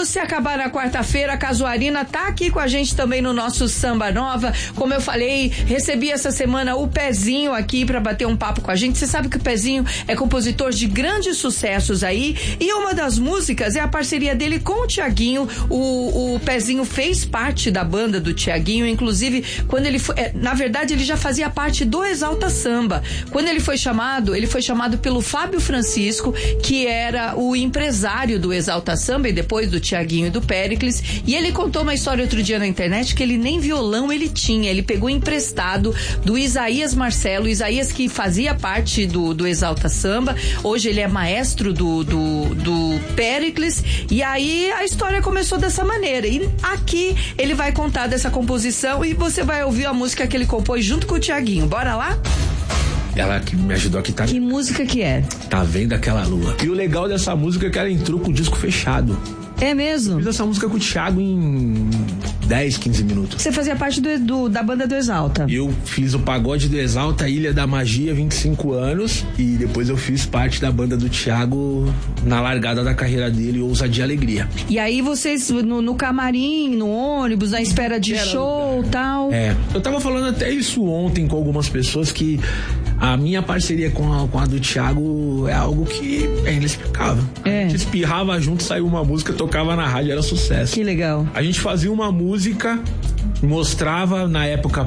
tudo se acabar na quarta-feira. A Casuarina tá aqui com a gente também no nosso Samba Nova. Como eu falei, recebi essa semana o Pezinho aqui pra bater um papo com a gente. Você sabe que o Pezinho é compositor de grandes sucessos aí, e uma das músicas é a parceria dele com o Thiaguinho. O Pezinho fez parte da banda do Thiaguinho, inclusive quando ele foi, na verdade ele já fazia parte do Exalta Samba. Quando ele foi chamado pelo Fábio Francisco, que era o empresário do Exalta Samba e depois do Thiaguinho e do Péricles, e ele contou uma história outro dia na internet que ele nem violão ele tinha, ele pegou emprestado do Isaías Marcelo, Isaías que fazia parte do Exalta Samba, hoje ele é maestro do Péricles, e aí a história começou dessa maneira, e aqui ele vai contar dessa composição e você vai ouvir a música que ele compôs junto com o Thiaguinho. Bora lá? Ela que me ajudou aqui, tá? Que música que é? Tá vendo aquela lua. E o legal dessa música é que ela entrou com o disco fechado. É mesmo? Fiz essa música com o Thiago em 10, 15 minutos. Você fazia parte da banda do Exalta? Eu fiz o pagode do Exalta, Ilha da Magia, 25 anos. E depois eu fiz parte da banda do Thiago na largada da carreira dele, Ousadia e Alegria. E aí vocês no camarim, no ônibus, na espera de show e tal? É, eu tava falando até isso ontem com algumas pessoas, que a minha parceria com a do Thiago é algo que é inexplicável. É. A gente espirrava junto, saiu uma música, tocava na rádio, era sucesso. Que legal. A gente fazia uma música, mostrava na época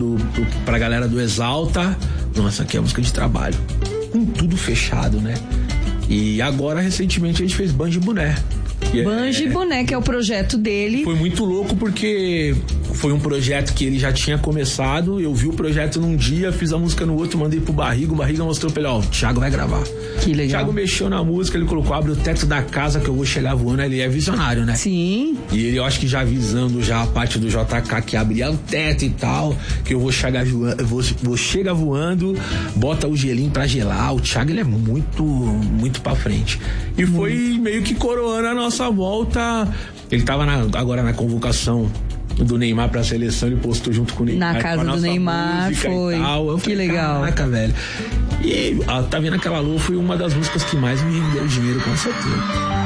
pra galera do Exalta, nossa, aqui é música de trabalho. Com tudo fechado, né? E agora, recentemente, a gente fez Banjo e Boné. Banjo e Boné, que é o projeto dele. Foi muito louco porque foi um projeto que ele já tinha começado. Eu vi o projeto num dia, fiz a música no outro, mandei pro Barriga. O Barriga mostrou pra ele, ó, o Thiago vai gravar. Que legal. O Thiago mexeu na música, ele colocou, abre o teto da casa que eu vou chegar voando. Ele é visionário, né? Sim. E ele, eu acho que já avisando já a parte do JK, que abria o teto e tal, que eu vou chegar vou chegar voando, bota o gelinho pra gelar. O Thiago, ele é muito pra frente. E foi meio que coroando a nossa volta. Ele tava agora na convocação do Neymar pra seleção, ele postou junto com o Neymar. Na casa do Neymar, foi. Eu que falei, legal. Caraca, velho. E Tá Vendo Aquela Lua foi uma das músicas que mais me rendeu dinheiro, com certeza.